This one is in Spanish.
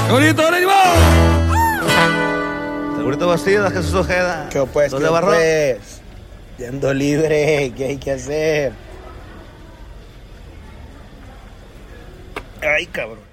¡Qué bonito, ánimo! Segurito vacío, Jesús Ojeda. ¿Qué pues? ¿Dónde barró? Pues? Yendo libre, ¿qué hay que hacer? Ay, cabrón.